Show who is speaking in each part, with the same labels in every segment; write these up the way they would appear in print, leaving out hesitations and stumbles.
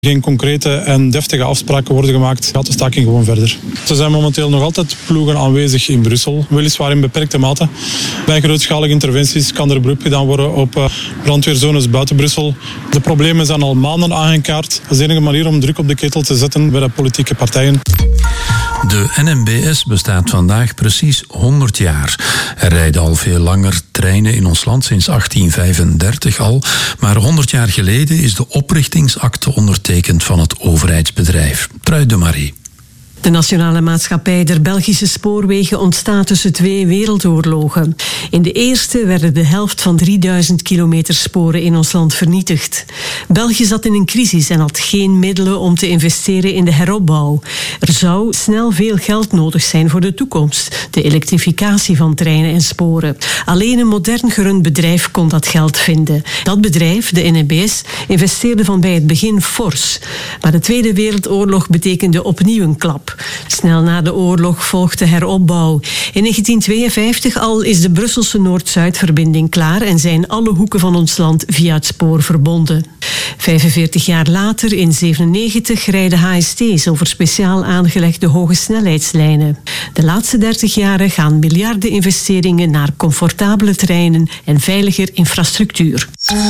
Speaker 1: geen concrete en deftige afspraken worden gemaakt, gaat de staking gewoon verder. Er zijn momenteel nog altijd ploegen aanwezig in Brussel, weliswaar in beperkte mate. Bij grootschalige interventies kan er beroep gedaan worden op brandweerzones buiten Brussel. De problemen zijn al maanden aangekaart. Dat is de enige manier om druk op de ketel te zetten bij de politieke partijen.
Speaker 2: De NMBS bestaat vandaag precies 100 jaar. Er rijden al veel langer treinen in ons land, sinds 1835 al. Maar 100 jaar geleden is de oprichtingsakte ondertekend van het overheidsbedrijf. Truy de Marie.
Speaker 3: De Nationale Maatschappij der Belgische Spoorwegen ontstaat tussen 2 wereldoorlogen. In de eerste werden de helft van 3000 kilometer sporen in ons land vernietigd. België zat in een crisis en had geen middelen om te investeren in de heropbouw. Er zou snel veel geld nodig zijn voor de toekomst, de elektrificatie van treinen en sporen. Alleen een modern gerund bedrijf kon dat geld vinden. Dat bedrijf, de NMBS, investeerde van bij het begin fors. Maar de Tweede Wereldoorlog betekende opnieuw een klap. Snel na de oorlog volgde heropbouw. In 1952 al is de Brusselse Noord-Zuid-verbinding klaar en zijn alle hoeken van ons land via het spoor verbonden. 45 jaar later, in 1997, rijden HST's over speciaal aangelegde hoge snelheidslijnen. De laatste 30 jaren gaan miljarden investeringen naar comfortabele treinen en veiliger infrastructuur.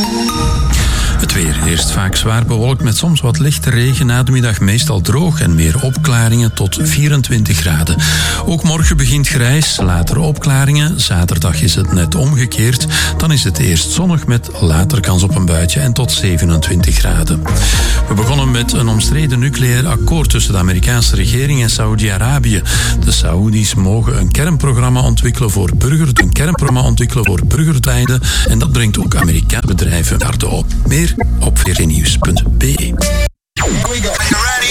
Speaker 2: Het weer eerst vaak zwaar bewolkt met soms wat lichte regen. Na de middag meestal droog en meer opklaringen tot 24 graden. Ook morgen begint grijs, later opklaringen. Zaterdag is het net omgekeerd. Dan is het eerst zonnig met later kans op een buitje en tot 27 graden. We begonnen met een omstreden nucleair akkoord tussen de Amerikaanse regering en Saoedi-Arabië. De Saoedi's mogen een kernprogramma ontwikkelen voor burgertijden. En dat brengt ook Amerikaanse bedrijven naar de op. Meer op vrnieuws.be.